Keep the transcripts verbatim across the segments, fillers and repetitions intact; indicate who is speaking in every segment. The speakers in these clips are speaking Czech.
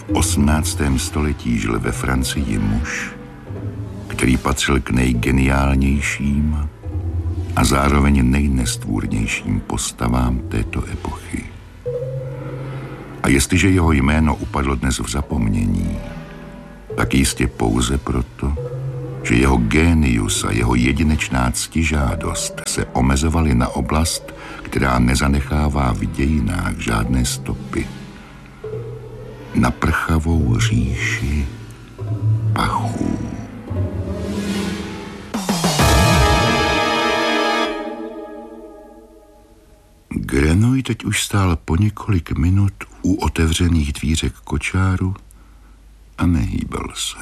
Speaker 1: V osmnáctém století žil ve Francii muž, který patřil k nejgeniálnějším a zároveň nejnestvůrnějším postavám této epochy. A jestliže jeho jméno upadlo dnes v zapomnění, tak jistě pouze proto, že jeho génius a jeho jedinečná ctižádost se omezovaly na oblast, která nezanechává v dějinách žádné stopy. Na prchavou říši pachů. Grenouille teď už stál po několik minut u otevřených dvířek kočáru a nehýbal se.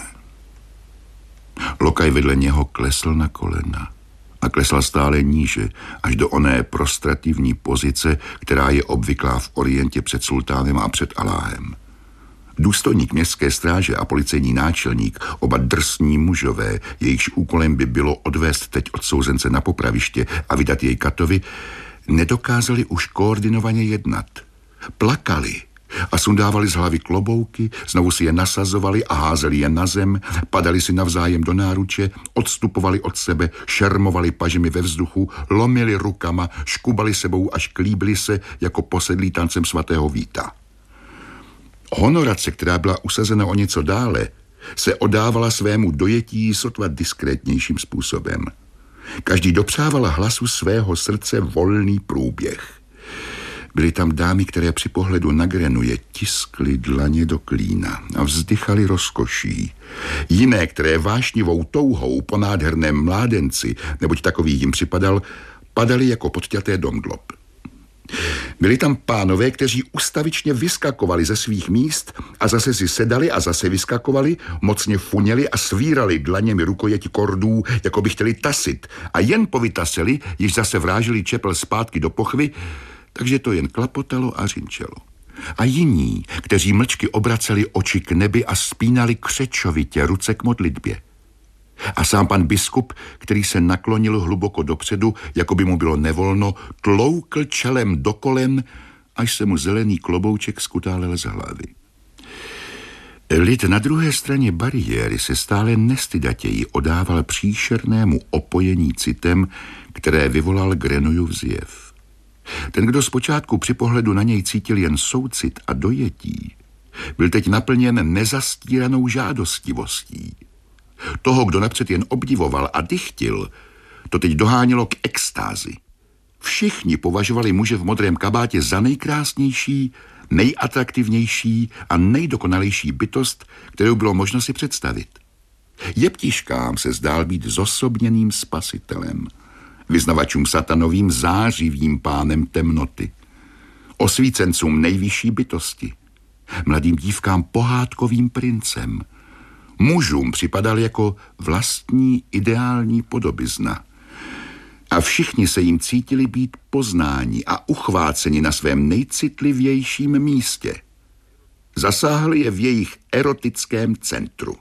Speaker 1: Lokaj vedle něho klesl na kolena a klesl stále níže, až do oné prostrativní pozice, která je obvyklá v Orientě před sultánem a před Aláhem. Důstojník městské stráže a policejní náčelník, oba drsní mužové, jejichž úkolem by bylo odvést teď odsouzence na popraviště a vydat jej katovi, nedokázali už koordinovaně jednat. Plakali a sundávali z hlavy klobouky, znovu si je nasazovali a házeli je na zem, padali si navzájem do náruče, odstupovali od sebe, šermovali pažemi ve vzduchu, lomili rukama, škubali sebou až klíbili se jako posedlí tancem svatého Víta. Honorace, která byla usazena o něco dále, se odávala svému dojetí sotva diskrétnějším způsobem. Každý dopřával hlasu svého srdce volný průběh. Byly tam dámy, které při pohledu na Grenouille tiskly dlaně do klína a vzdychaly rozkoší. Jiné, které vášnivou touhou po nádherném mládenci, neboť takový jim připadal, padaly jako podťaté domdlob. Byli tam pánové, kteří ustavičně vyskakovali ze svých míst a zase si sedali a zase vyskakovali, mocně funěli a svírali dlaněmi rukojeti kordů, jako by chtěli tasit, a jen po vytaseli, již zase vráželi čepel zpátky do pochvy, takže to jen klapotalo a řinčelo. A jiní, kteří mlčky obraceli oči k nebi a spínali křečovitě ruce k modlitbě. A sám pan biskup, který se naklonil hluboko dopředu, jako by mu bylo nevolno, tloukl čelem do kolen, až se mu zelený klobouček skutálel z hlavy. Lid na druhé straně bariéry se stále nestydatěji odával příšernému opojení citem, které vyvolal Grenouillův zjev. Ten, kdo zpočátku při pohledu na něj cítil jen soucit a dojetí, byl teď naplněn nezastíranou žádostivostí. Toho, kdo napřed jen obdivoval a dychtil, to teď dohánělo k extázi. Všichni považovali muže v modrém kabátě za nejkrásnější, nejatraktivnější a nejdokonalejší bytost, kterou bylo možno si představit. Jeptiškám se zdál být zosobněným spasitelem, vyznavačům satanovým zářivým pánem temnoty, osvícencům nejvyšší bytosti, mladým dívkám pohádkovým princem, mužům připadal jako vlastní ideální podobizna. A všichni se jim cítili být poznáni a uchváceni na svém nejcitlivějším místě. Zasáhli je v jejich erotickém centru.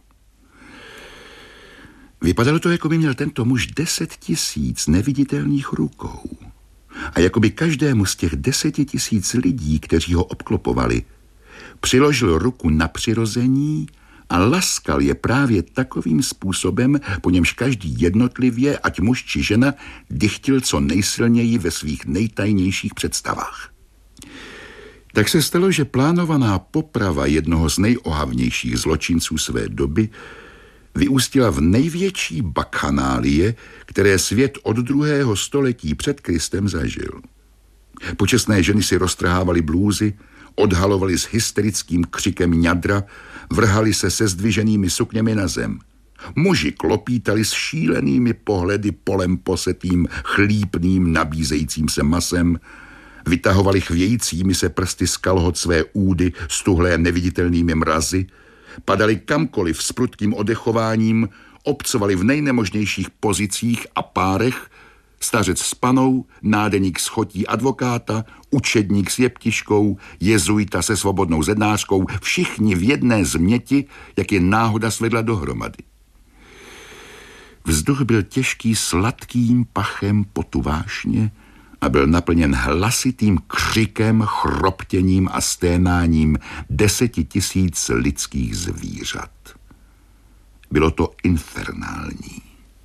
Speaker 1: Vypadalo to, jako by měl tento muž deset tisíc neviditelných rukou. A jako by každému z těch deseti tisíc lidí, kteří ho obklopovali, přiložil ruku na přirození a laskal je právě takovým způsobem, po němž každý jednotlivě, ať muž či žena, dychtil co nejsilněji ve svých nejtajnějších představách. Tak se stalo, že plánovaná poprava jednoho z nejohavnějších zločinců své doby vyústila v největší bakchanálie, které svět od druhého století před Kristem zažil. Počestné ženy si roztrhávaly blůzy, odhalovali s hysterickým křikem ňadra, vrhali se se zdviženými sukněmi na zem. Muži klopítali s šílenými pohledy polem posetým, chlípným, nabízejícím se masem, vytahovali chvějícími se prsty z kalhot své údy, stuhlé neviditelnými mrazy, padali kamkoliv s prudkým odechováním, obcovali v nejnemožnějších pozicích a párech, stařec s panou, nádeník s chotí advokáta, učedník s jeptiškou, jezuita se svobodnou zednářkou, všichni v jedné změti, jak je náhoda svedla dohromady. Vzduch byl těžký sladkým pachem potu vášně a byl naplněn hlasitým křikem, chroptěním a sténáním deseti tisíc lidských zvířat. Bylo to infernální.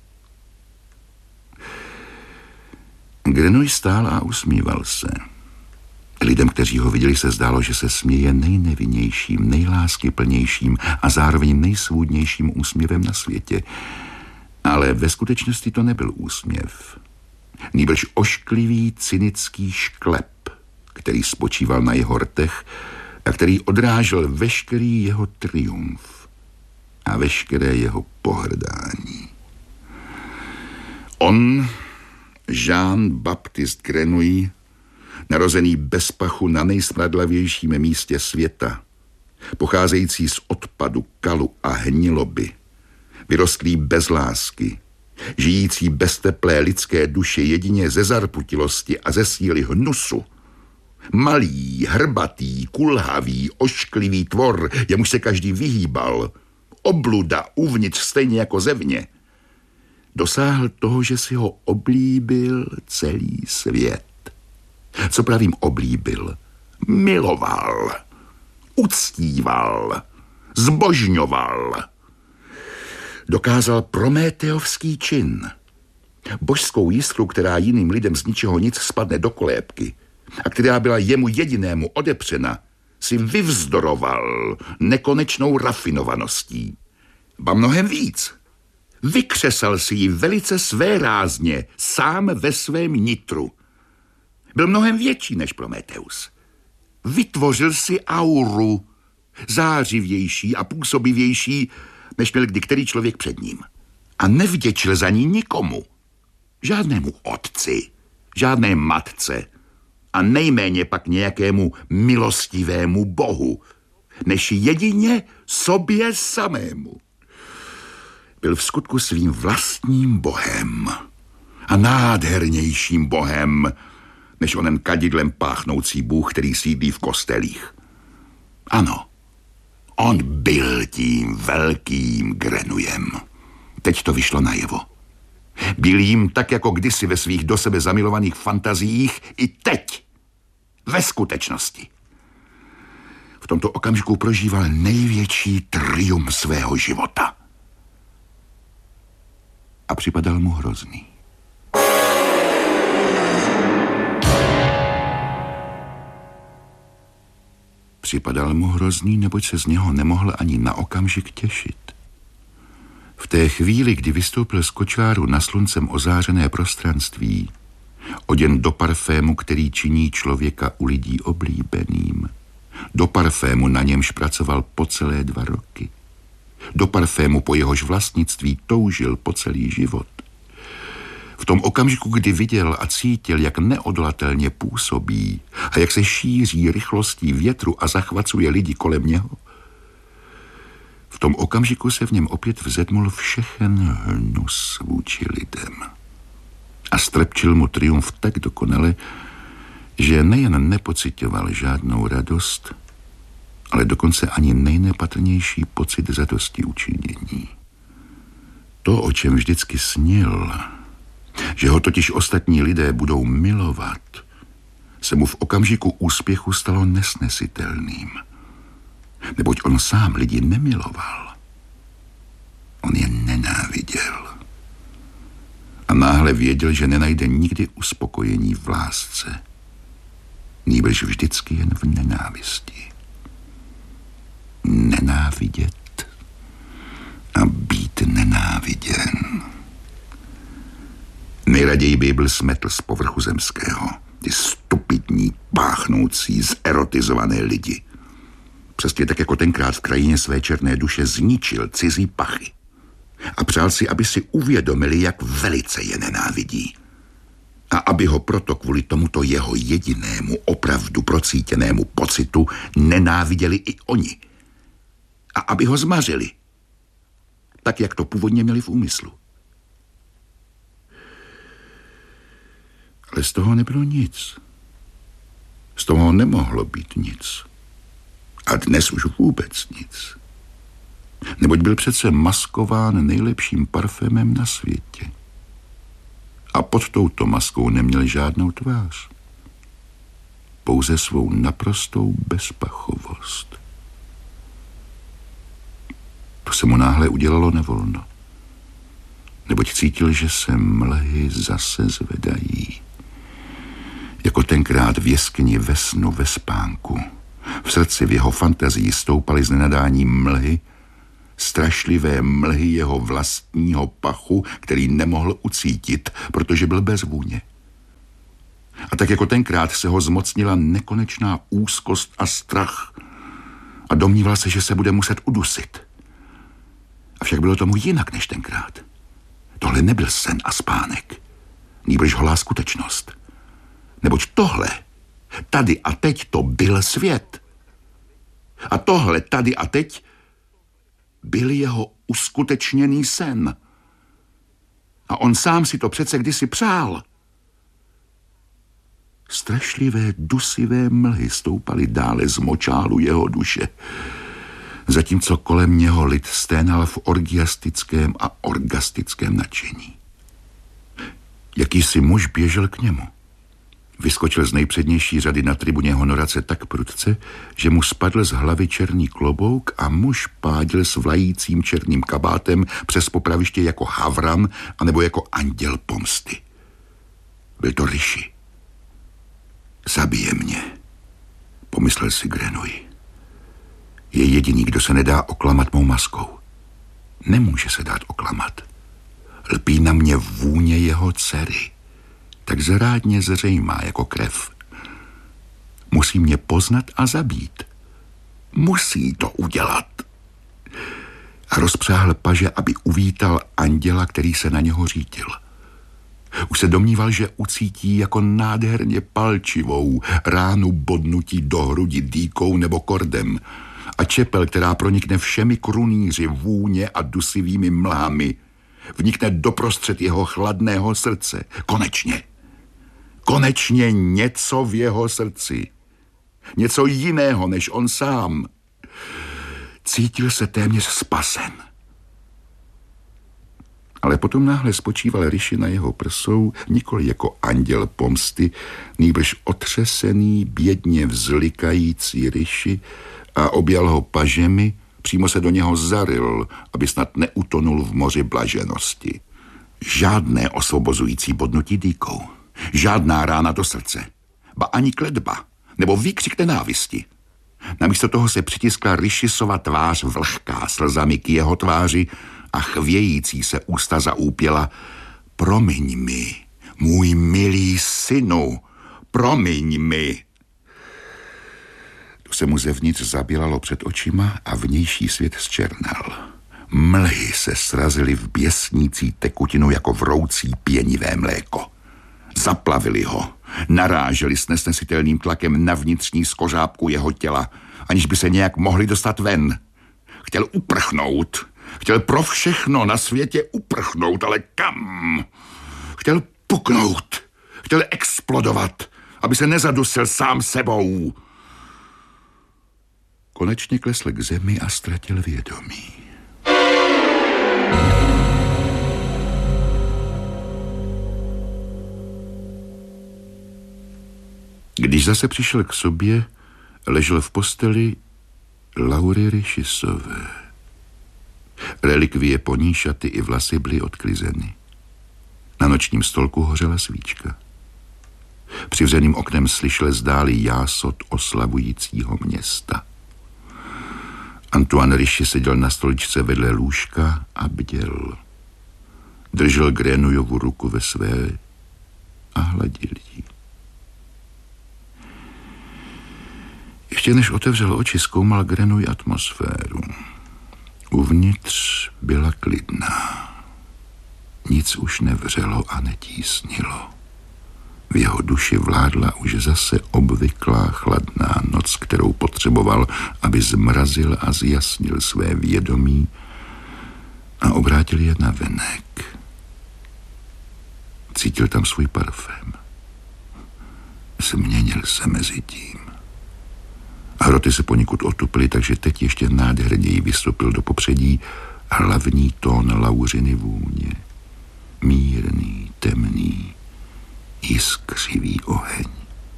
Speaker 1: Grenouille stál a usmíval se. Lidem, kteří ho viděli, se zdálo, že se směje nejnevinnějším, nejláskyplnějším a zároveň nejsvůdnějším úsměvem na světě. Ale ve skutečnosti to nebyl úsměv. Nýbrž ošklivý, cynický šklep, který spočíval na jeho rtech a který odrážel veškerý jeho triumf a veškeré jeho pohrdání. On, Jean-Baptiste Grenouille, narozený bez pachu na nejsmradlavějším místě světa, pocházející z odpadu, kalu a hniloby, vyrostlý bez lásky, žijící bez teplé lidské duše jedině ze zarputilosti a ze síly hnusu, malý, hrbatý, kulhavý, ošklivý tvor, jemuž se každý vyhýbal, obluda uvnitř stejně jako zevně, dosáhl toho, že si ho oblíbil celý svět. Co pravím oblíbil? Miloval, uctíval, zbožňoval. Dokázal prométeovský čin. Božskou jiskru, která jiným lidem z ničeho nic spadne do kolébky a která byla jemu jedinému odepřena, si vyvzdoroval nekonečnou rafinovaností. Ba mnohem víc. Vykřesal si ji velice svérázně, sám ve svém nitru. Byl mnohem větší než Prometeus. Vytvořil si auru, zářivější a působivější, než měl kdy který člověk před ním. A nevděčil za ní nikomu. Žádnému otci, žádné matce a nejméně pak nějakému milostivému bohu, než jedině sobě samému. Byl v skutku svým vlastním bohem a nádhernějším bohem, než onen kadidlem páchnoucí bůh, který sídlí v kostelích. Ano, on byl tím velkým Grenouillem. Teď to vyšlo najevo. Byl jim tak, jako kdysi ve svých do sebe zamilovaných fantaziích, i teď, ve skutečnosti. V tomto okamžiku prožíval největší triumf svého života. A připadal mu hrozný. Připadal mu hrozný, neboť se z něho nemohl ani na okamžik těšit. V té chvíli, kdy vystoupil z kočáru na sluncem ozářené prostranství, oděn do parfému, který činí člověka u lidí oblíbeným, do parfému, na němž pracoval po celé dva roky, do parfému, po jehož vlastnictví toužil po celý život. V tom okamžiku, kdy viděl a cítil, jak neodolatelně působí a jak se šíří rychlostí větru a zachvacuje lidi kolem něho, v tom okamžiku se v něm opět vzedmul všechen hnus vůči lidem. A strpčil mu triumf tak dokonale, že nejen nepocitoval žádnou radost, ale dokonce ani nejnepatrnější pocit zadosti učinění. To, o čem vždycky snil, že ho totiž ostatní lidé budou milovat, se mu v okamžiku úspěchu stalo nesnesitelným. Neboť on sám lidi nemiloval. On je nenáviděl. A náhle věděl, že nenajde nikdy uspokojení v lásce. Nýbrž vždycky jen v nenávisti. Nenávidět a být nenáviděn. Nejraději by byl smetl z povrchu zemského. Ty stupidní, páchnoucí, zerotizované lidi. Přesně tak, jako tenkrát v krajině své černé duše zničil cizí pachy. A přál si, aby si uvědomili, jak velice je nenávidí. A aby ho proto kvůli tomuto jeho jedinému, opravdu procítěnému pocitu nenáviděli i oni. A aby ho zmařili. Tak, jak to původně měli v úmyslu. Ale z toho nebylo nic. Z toho nemohlo být nic. A dnes už vůbec nic. Neboť byl přece maskován nejlepším parfémem na světě. A pod touto maskou neměl žádnou tvář. Pouze svou naprostou bezpachovost. To se mu náhle udělalo nevolno. Neboť cítil, že se mlhy zase zvedají. Jako tenkrát v jeskyni ve snu, ve spánku. V srdci v jeho fantazii stoupaly z nenadání mlhy, strašlivé mlhy jeho vlastního pachu, který nemohl ucítit, protože byl bez vůně. A tak jako tenkrát se ho zmocnila nekonečná úzkost a strach a domníval se, že se bude muset udusit. Avšak bylo tomu jinak než tenkrát. Tohle nebyl sen a spánek, nýbrž holá skutečnost. Neboť tohle, tady a teď, to byl svět. A tohle, tady a teď, byl jeho uskutečněný sen. A on sám si to přece kdysi přál. Strašlivé, dusivé mlhy stoupaly dále z močálu jeho duše, zatímco kolem něho lid sténal v orgiastickém a orgastickém nadšení. Jakýsi muž běžel k němu. Vyskočil z nejpřednější řady na tribuně honorace tak prudce, že mu spadl z hlavy černý klobouk a muž pádil s vlajícím černým kabátem přes popraviště jako havran anebo jako anděl pomsty. Byl to Rishi. Zabije mě, pomyslel si Grenouille. Je jediný, kdo se nedá oklamat mou maskou. Nemůže se dát oklamat. Lpí na mě vůně jeho dcery, tak zrádně zřejmá jako krev. Musí mě poznat a zabít. Musí to udělat. A rozpřáhl paže, aby uvítal anděla, který se na něho řítil. Už se domníval, že ucítí jako nádherně palčivou ránu bodnutí do hrudi dýkou nebo kordem a čepel, která pronikne všemi krunýři vůně a dusivými mlhami, vnikne doprostřed jeho chladného srdce. Konečně. Konečně něco v jeho srdci. Něco jiného než on sám. Cítil se téměř spasen. Ale potom náhle spočíval Rishi na jeho prsou, nikoli jako anděl pomsty, nýbrž otřesený, bědně vzlikající Rishi a objal ho pažemi, přímo se do něho zaryl, aby snad neutonul v moři blaženosti. Žádné osvobozující bodnutí dýkou, žádná rána do srdce, ba ani kletba, nebo výkřik nenávisti. Namísto toho se přitiskla Rishisova tvář vlhká slzami k jeho tváři a chvějící se ústa zaúpěla. Promiň mi, můj milý synu, promiň mi. To se mu zevnitř zabělalo před očima a vnější svět zčernal. Mlhy se srazily v běsnící tekutinu jako vroucí pěnivé mléko. Zaplavili ho, naráželi s nesnesitelným tlakem na vnitřní skořápku jeho těla, aniž by se nějak mohli dostat ven. Chtěl uprchnout, chtěl pro všechno na světě uprchnout, ale kam? Chtěl puknout, chtěl explodovat, aby se nezadusil sám sebou. Konečně klesl k zemi a ztratil vědomí. Když zase přišel k sobě, ležel v posteli Laury Rishisové. Relikvie po ní, šaty i vlasy byly odklizeny. Na nočním stolku hořela svíčka. Přivřeným oknem slyšel zdáli jásot oslavujícího města. Antoine Rishi seděl na stoličce vedle lůžka a bděl. Držel Grenouilleovu ruku ve své a hladil ji. Ještě než otevřel oči, zkoumal Grenouille atmosféru. Uvnitř byla klidná. Nic už nevřelo a netísnilo. V jeho duši vládla už zase obvyklá chladná noc, kterou potřeboval, aby zmrazil a zjasnil své vědomí a obrátil je na venek. Cítil tam svůj parfém. Změnil se mezi tím. Hroty se poněkud otupily, takže teď ještě nádherněji vystoupil do popředí hlavní tón Lauřiny vůně. mírný, temný, jiskřivý oheň.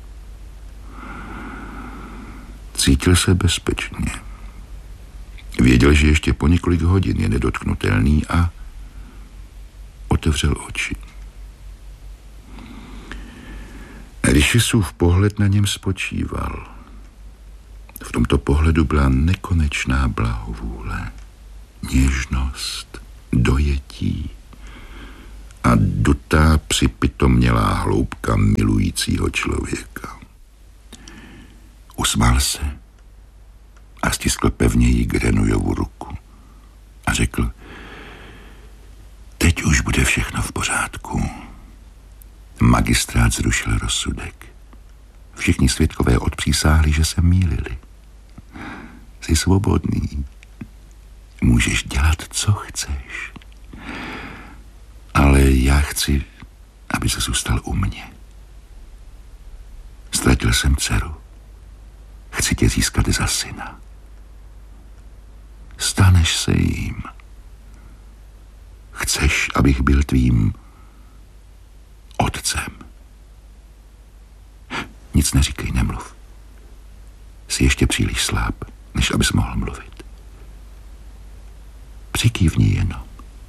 Speaker 1: Cítil se bezpečně. Věděl, že ještě po několik hodin je nedotknutelný a otevřel oči. Rishisův pohled na něm spočíval. V tomto pohledu byla nekonečná blahovůle, něžnost, dojetí a dutá připitomnělá hloubka milujícího člověka. Usmál se a stiskl pevněji Grenujovu ruku a řekl: teď už bude všechno v pořádku. Magistrát zrušil rozsudek. Všichni svědkové odpřísáhli, že se mýlili. Jsi svobodný. Můžeš dělat, co chceš. Ale já chci, aby se zůstal u mě. Ztratil jsem dceru. Chci tě získat za syna. Staneš se jím. Chceš, abych byl tvým otcem. Nic neříkej, nemluv. Jsi ještě příliš sláb, než abys mohl mluvit. Přikývni jenom.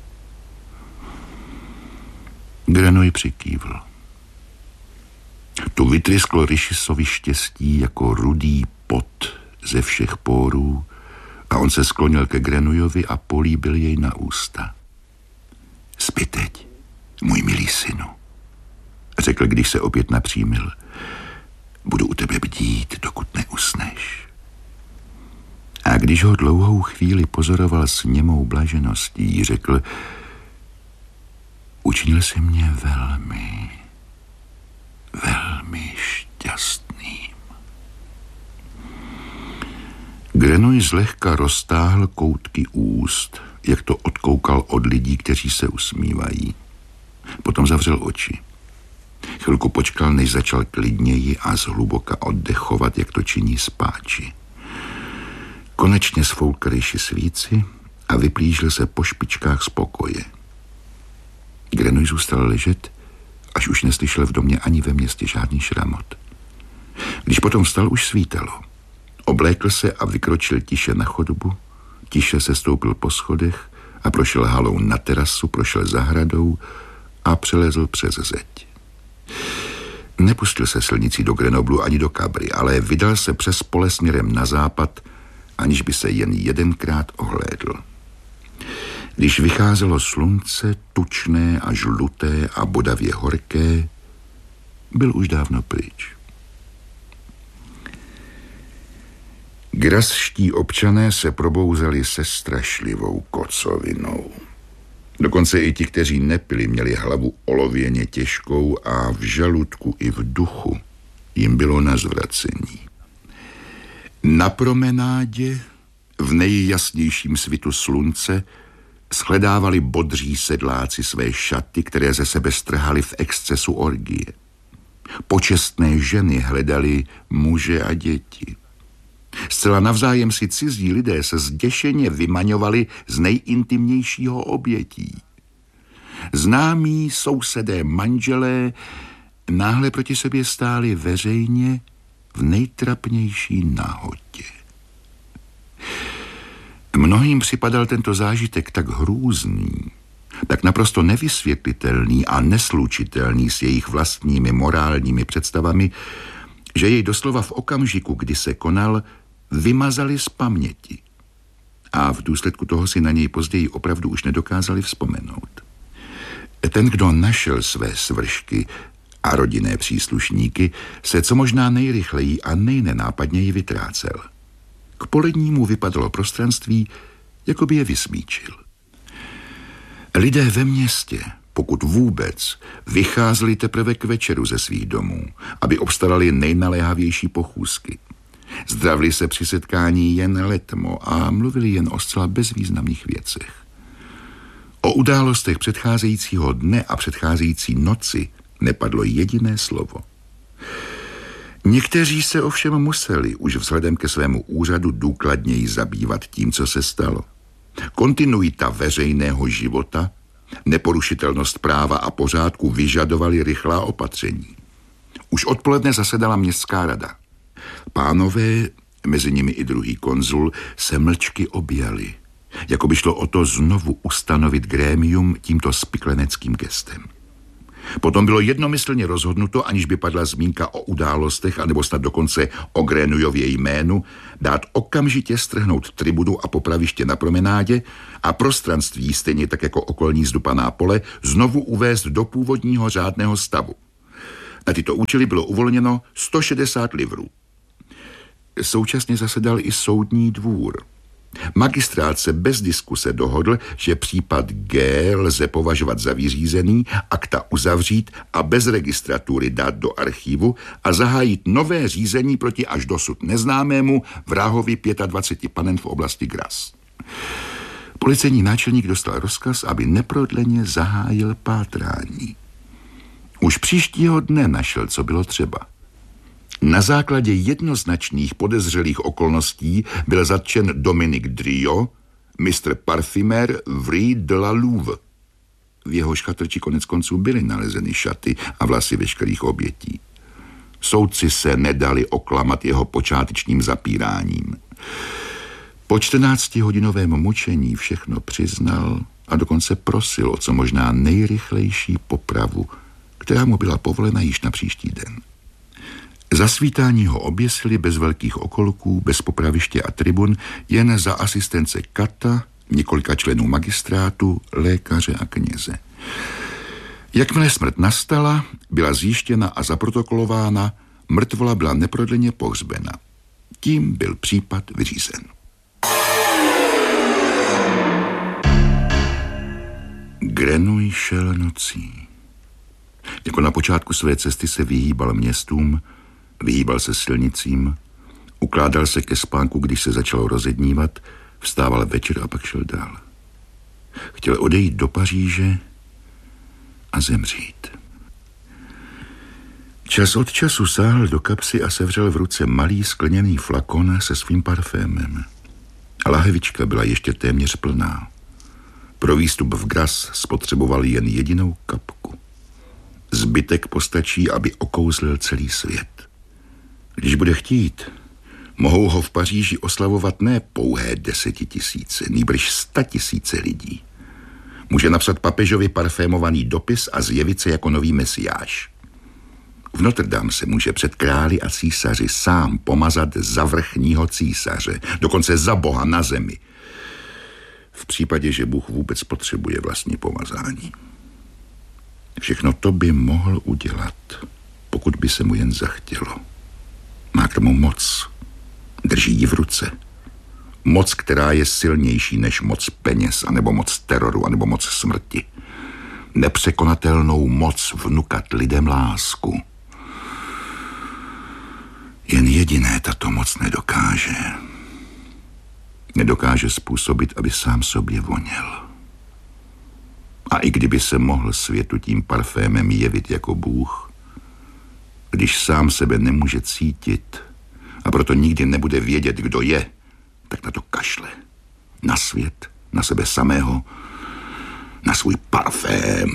Speaker 1: Grenuj přikývl. Tu vytrysklo Rishisovi štěstí jako rudý pot ze všech pórů a on se sklonil ke Grenujovi a políbil jej na ústa. Spí teď, můj milý synu, řekl, když se opět napřímil. Budu u tebe bdít, dokud neusneš. A když ho dlouhou chvíli pozoroval s němou blažeností, řekl: učinil jsi mě velmi, velmi šťastným. Grenuj zlehka roztáhl koutky úst, jak to odkoukal od lidí, kteří se usmívají. Potom zavřel oči. Chvilku počkal, než začal klidněji a zhluboka oddechovat, jak to činí spáči. Konečně sfoukl Rishi svíci a vyplížil se po špičkách z pokoje. Grenuj zůstal ležet, až už neslyšel v domě ani ve městě žádný šramot. Když potom vstal, už svítalo. Oblékl se a vykročil tiše na chodbu, tiše se stoupil po schodech a prošel halou na terasu, prošel zahradou a přelezl přes zeď. Nepustil se silnicí do Grenoblu ani do Cabry, ale vydal se přes pole směrem na západ, aniž by se jen jedenkrát ohlédl. Když vycházelo slunce, tučné a žluté a bodavě horké, byl už dávno pryč. Grasští občané se probouzeli se strašlivou kocovinou. Dokonce i ti, kteří nepili, měli hlavu olověně těžkou a v žaludku i v duchu jim bylo na zvracení. Na promenádě, v nejjasnějším svitu slunce, shledávali bodří sedláci své šaty, které ze sebe strhali v excesu orgie. Počestné ženy hledali muže a děti. Zcela navzájem si cizí lidé se zděšeně vymaňovali z nejintimnějšího obětí. Známí sousedé manželé náhle proti sobě stáli veřejně v nejtrapnější nahotě. Mnohým připadal tento zážitek tak hrůzný, tak naprosto nevysvětlitelný a neslučitelný s jejich vlastními morálními představami, že jej doslova v okamžiku, kdy se konal, vymazali z paměti a v důsledku toho si na něj později opravdu už nedokázali vzpomenout. Ten, kdo našel své svršky a rodinné příslušníky, se co možná nejrychleji a nejnenápadněji vytrácel. K polednímu vypadalo prostranství, jako by je vysmíčil. Lidé ve městě, pokud vůbec, vycházeli teprve k večeru ze svých domů, aby obstarali nejnaléhavější pochůzky. Zdravili se při setkání jen letmo a mluvili jen o zcela bezvýznamných věcech. O událostech předcházejícího dne a předcházející noci nepadlo jediné slovo. Někteří se ovšem museli už vzhledem ke svému úřadu důkladněji zabývat tím, co se stalo. Kontinuita veřejného života Neporušitelnost práva a pořádku vyžadovaly rychlá opatření. Už odpoledne zasedala městská rada. Pánové, mezi nimi i druhý konzul, se mlčky objali. Jako by šlo o to znovu ustanovit grémium tímto spikleneckým gestem. Potom bylo jednomyslně rozhodnuto, aniž by padla zmínka o událostech, anebo snad dokonce o Grenouillově jménu, dát okamžitě strhnout tribudu a popraviště na promenádě a prostranství, stejně tak jako okolní zdupaná pole, znovu uvést do původního řádného stavu. Na tyto účely bylo uvolněno sto šedesát livrů. Současně zasedal i soudní dvůr. Magistrát se bez diskuse dohodl, že případ G lze považovat za vyřízený, akta uzavřít a bez registratury dát do archivu a zahájit nové řízení proti až dosud neznámému vrahovi dvaceti pěti panen v oblasti Grasse. Policejní náčelník dostal rozkaz, aby neprodleně zahájil pátrání. Už příštího dne našel, co bylo třeba. Na základě jednoznačných podezřelých okolností byl zatčen Dominique Drio, mistr Parfumer v Rue de la Louve. V jeho šchatrči konec konců byly nalezeny šaty a vlasy veškerých obětí. Soudci se nedali oklamat jeho počátečním zapíráním. Po čtrnáctihodinovém mučení všechno přiznal a dokonce prosil o co možná nejrychlejší popravu, která mu byla povolena již na příští den. Za svítání ho oběsili bez velkých okolků, bez popraviště a tribun, jen za asistence kata, několika členů magistrátu, lékaře a kněze. Jakmile smrt nastala, byla zjištěna a zaprotokolována, mrtvola byla neprodleně pohřbena. Tím byl případ vyřízen. Grenouille šel nocí. Jako na počátku své cesty se vyhýbal městům, vyhýbal se silnicím, ukládal se ke spánku, když se začalo rozednívat, vstával večer a pak šel dál. Chtěl odejít do Paříže a zemřít. Čas od času sáhl do kapsy a sevřel v ruce malý skleněný flakon se svým parfémem. Lahevička byla ještě téměř plná. Pro výstup v Grasse spotřeboval jen jedinou kapku. Zbytek postačí, aby okouzlil celý svět. Když bude chtít, mohou ho v Paříži oslavovat ne pouhé desetitisíce, nýbrž statisíce lidí. Může napsat papežovi parfémovaný dopis a zjevit se jako nový mesiáš. V Notre Dame se může před králi a císaři sám pomazat za vrchního císaře, dokonce za Boha na zemi. V případě, že Bůh vůbec potřebuje vlastní pomazání. Všechno to by mohl udělat, pokud by se mu jen zachtělo. Má k tomu moc. Drží ji v ruce. Moc, která je silnější než moc peněz, anebo moc teroru, anebo moc smrti. Nepřekonatelnou moc vnukat lidem lásku. Jen jediné tato moc nedokáže. Nedokáže způsobit, aby sám sobě voněl. A i kdyby se mohl světu tím parfémem jevit jako Bůh, když sám sebe nemůže cítit a proto nikdy nebude vědět, kdo je, tak na to kašle. Na svět, na sebe samého, na svůj parfém.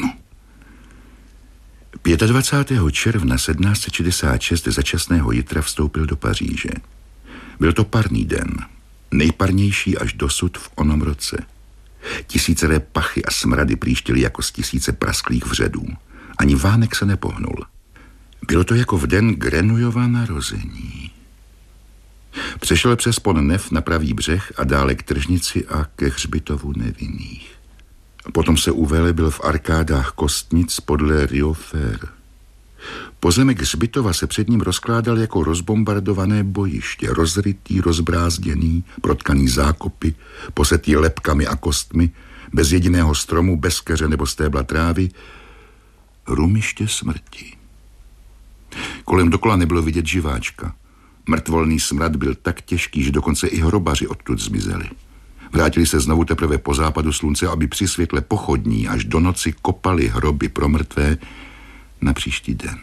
Speaker 1: dvacátého pátého června sedmnáct set šedesát šest za časného jitra vstoupil do Paříže. Byl to parný den, nejparnější až dosud v onom roce. Tisíceré pachy a smrady příštily jako z tisíce prasklých vředů. Ani vánek se nepohnul. Bylo to jako v den Grenouillova narození. Přešel přes Pont Neuf na pravý břeh a dále k tržnici a ke hřbitovu nevinných. Potom se uvelebil v arkádách kostnic podle Rio Fer. Pozemek hřbitova se před ním rozkládal jako rozbombardované bojiště, rozrytý, rozbrázděný, protkaný zákopy, posetý lepkami a kostmi, bez jediného stromu, bez keře nebo stébla trávy, rumiště smrti. Kolem dokola nebylo vidět živáčka. Mrtvolný smrad byl tak těžký, že dokonce i hrobaři odtud zmizeli. Vrátili se znovu teprve po západu slunce, aby při světle pochodní až do noci kopali hroby pro mrtvé na příští den.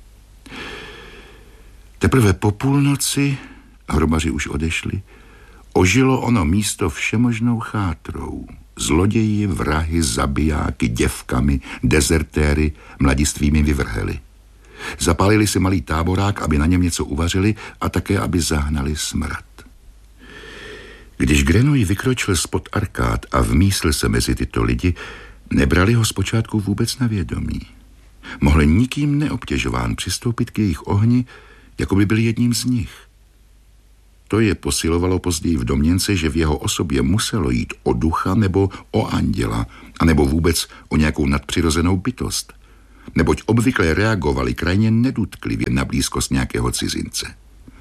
Speaker 1: Teprve po půlnoci, hrobaři už odešli, ožilo ono místo všemožnou chátrou. Zloději, vrahy, zabijáky, děvkami, dezertéry, mladistvými vyvrheli. Zapálili si malý táborák, aby na něm něco uvařili a také, aby zahnali smrad. Když Grenouille vykročil spod arkád a vmísl se mezi tyto lidi, nebrali ho zpočátku vůbec na vědomí. Mohl nikým neobtěžován přistoupit k jejich ohni, jako by byl jedním z nich. To je posilovalo později v domněnce, že v jeho osobě muselo jít o ducha nebo o anděla, anebo vůbec o nějakou nadpřirozenou bytost, neboť obvykle reagovali krajně nedutklivě na blízkost nějakého cizince.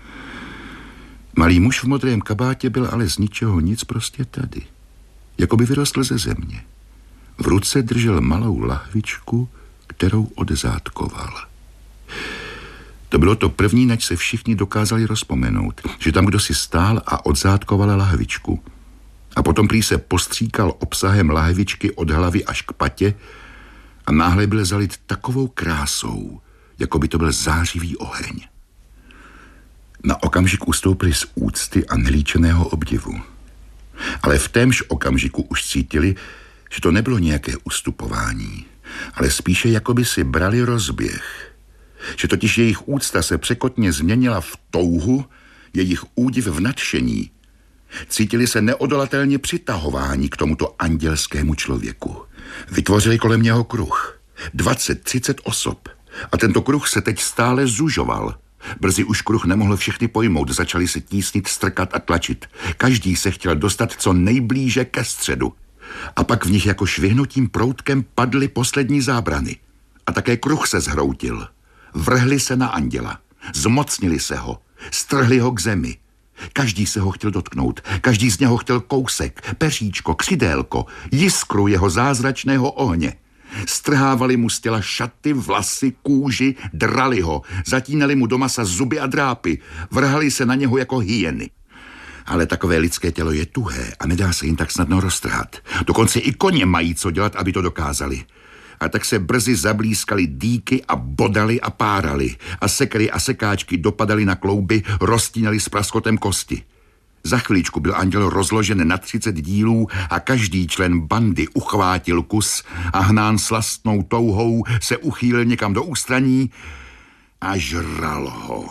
Speaker 1: Malý muž v modrém kabátě byl ale z ničeho nic prostě tady, jako by vyrostl ze země. V ruce držel malou lahvičku, kterou odzátkoval. To bylo to první, nač se všichni dokázali rozpomenout, že tam kdo si stál a odzátkoval lahvičku. A potom prý se postříkal obsahem lahvičky od hlavy až k patě a náhle byl zalit takovou krásou, jako by to byl zářivý oheň. Na okamžik ustoupili z úcty a nelíčeného obdivu. Ale v témž okamžiku už cítili, že to nebylo nějaké ustupování, ale spíše jako by si brali rozběh. Že totiž jejich úcta se překotně změnila v touhu, jejich údiv v nadšení. Cítili se neodolatelně přitahováni k tomuto andělskému člověku. Vytvořili kolem něho kruh. Dvacet, třicet osob. A tento kruh se teď stále zužoval. Brzy už kruh nemohl všechny pojmout, začali se tísnit, strkat a tlačit. Každý se chtěl dostat co nejblíže ke středu. A pak v nich jako švihnutím proutkem padly poslední zábrany. A také kruh se zhroutil. Vrhli se na anděla, zmocnili se ho, strhli ho k zemi. Každý se ho chtěl dotknout, každý z něho chtěl kousek, peříčko, křidélko, jiskru jeho zázračného ohně. Strhávali mu z těla šaty, vlasy, kůži, drali ho, zatínali mu do masa zuby a drápy, vrhali se na něho jako hyeny. Ale takové lidské tělo je tuhé a nedá se jim tak snadno roztrhat. Dokonce i koně mají co dělat, aby to dokázali. A tak se brzy zablízkali dýky a bodali a párali a sekery a sekáčky dopadaly na klouby, roztínali s praskotem kosti. Za chvíličku byl anděl rozložen na třicet dílů a každý člen bandy uchvátil kus a hnán slastnou touhou se uchýlil někam do ústraní a žral ho.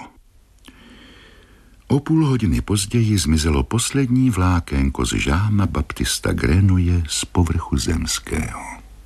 Speaker 1: O půl hodiny později zmizelo poslední vlákénko z Jeana Baptista Grenouille z povrchu zemského.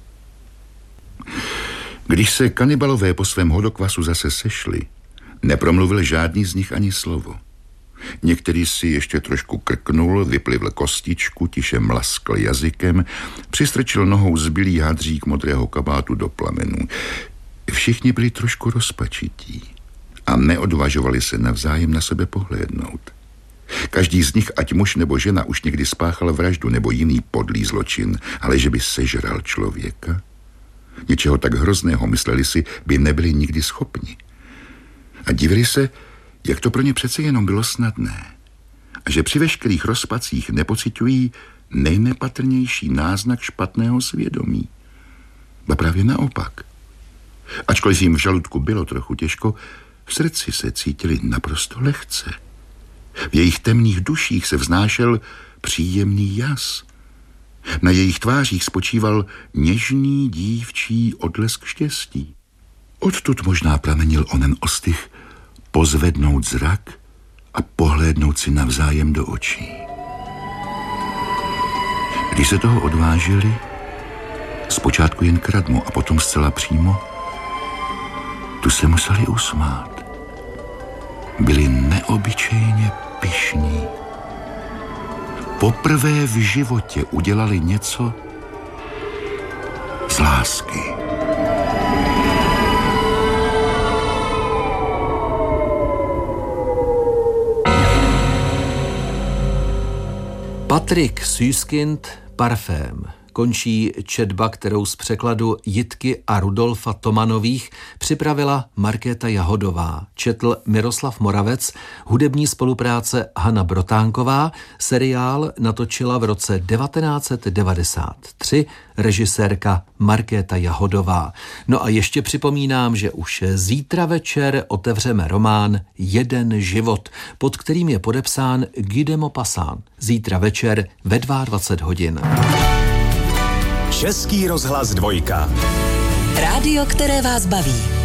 Speaker 1: Když se kanibalové po svém hodokvasu zase sešli, nepromluvil žádný z nich ani slovo. Některý si ještě trošku krknul, vyplivl kostičku, tiše mlaskl jazykem, přistrčil nohou zbylý hadřík modrého kabátu do plamenů. Všichni byli trošku rozpačití a neodvažovali se navzájem na sebe pohlédnout. Každý z nich, ať muž nebo žena, už někdy spáchal vraždu nebo jiný podlý zločin, ale že by sežral člověka? Něčeho tak hrozného, mysleli si, by nebyli nikdy schopni. A divili se, jak to pro ně přece jenom bylo snadné. A že při veškerých rozpacích nepociťují nejnepatrnější náznak špatného svědomí. Ba právě naopak. Ačkoliv jim v žaludku bylo trochu těžko, v srdci se cítili naprosto lehce. V jejich temných duších se vznášel příjemný jas. Na jejich tvářích spočíval něžný dívčí odlesk štěstí. Odtud možná pramenil onen ostych pozvednout zrak a pohlédnout si navzájem do očí. Když se toho odvážili, zpočátku jen kradmo a potom zcela přímo, tu se museli usmát. Byli neobyčejně pyšní. Poprvé v životě udělali něco z lásky.
Speaker 2: Patrick Süskind, Parfém. Končí četba, kterou z překladu Jitky a Rudolfa Tomanových připravila Markéta Jahodová. Četl Miroslav Moravec, hudební spolupráce Hana Brotánková, seriál natočila v roce devatenáct set devadesát tři režisérka Markéta Jahodová. No a ještě připomínám, že už zítra večer otevřeme román Jeden život, pod kterým je podepsán Guy de Maupassant. Zítra večer ve dvacet dva hodin.
Speaker 3: Český rozhlas dvojka.
Speaker 4: Rádio, které vás baví.